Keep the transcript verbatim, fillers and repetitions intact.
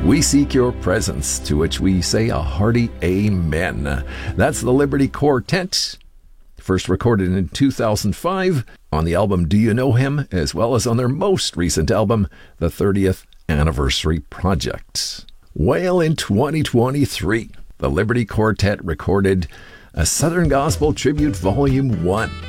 We seek your presence, to which we say a hearty amen. That's the Liberty Quartet, first recorded in two thousand five on the album Do You Know Him, as well as on their most recent album, the thirtieth Anniversary Project. Well, in twenty twenty-three, the Liberty Quartet recorded a Southern Gospel Tribute Volume one.